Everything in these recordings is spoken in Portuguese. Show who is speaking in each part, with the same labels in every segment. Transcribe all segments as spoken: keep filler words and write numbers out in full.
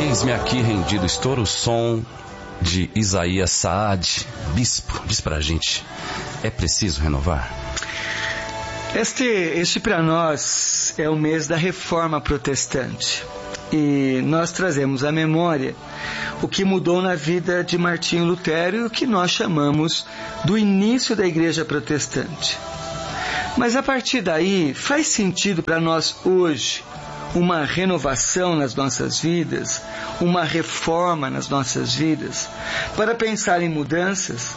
Speaker 1: Eis-me aqui rendido, estoura o som de Isaías Saad. Bispo, diz pra gente, é preciso renovar?
Speaker 2: Este, este para nós é o mês da Reforma Protestante. E nós trazemos à memória o que mudou na vida de Martinho Lutero e o que nós chamamos do início da Igreja Protestante. Mas a partir daí, faz sentido para nós hoje uma renovação nas nossas vidas, uma reforma nas nossas vidas, para pensar em mudanças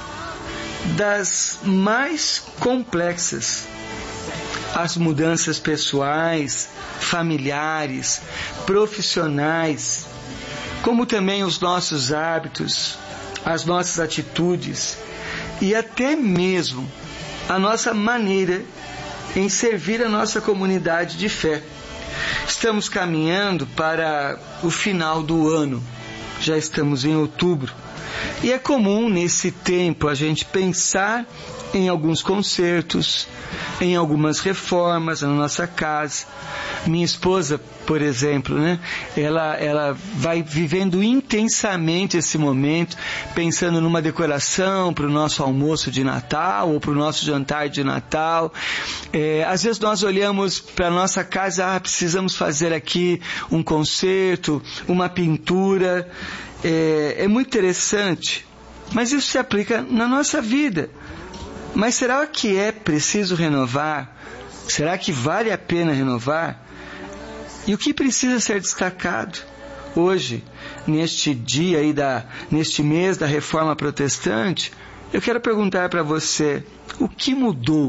Speaker 2: das mais complexas, as mudanças pessoais, familiares, profissionais, como também os nossos hábitos, as nossas atitudes e até mesmo a nossa maneira em servir a nossa comunidade de fé. Estamos caminhando para o final do ano, já estamos em outubro, e é comum nesse tempo a gente pensar em alguns concertos, em algumas reformas na nossa casa. Minha esposa, por exemplo, né, ela, ela vai vivendo intensamente esse momento, pensando numa decoração para o nosso almoço de Natal ou para o nosso jantar de Natal. É, às vezes nós olhamos para a nossa casa, ah, precisamos fazer aqui um concerto, uma pintura. É, é muito interessante, mas isso se aplica na nossa vida. Mas será que é preciso renovar? Será que vale a pena renovar? E o que precisa ser destacado hoje, neste dia aí da, neste mês da Reforma Protestante? Eu quero perguntar para você, o que mudou?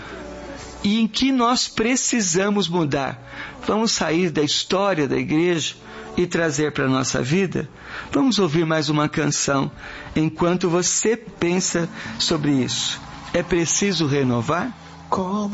Speaker 2: E em que nós precisamos mudar? Vamos sair da história da igreja e trazer para a nossa vida? Vamos ouvir mais uma canção enquanto você pensa sobre isso. É preciso renovar? Como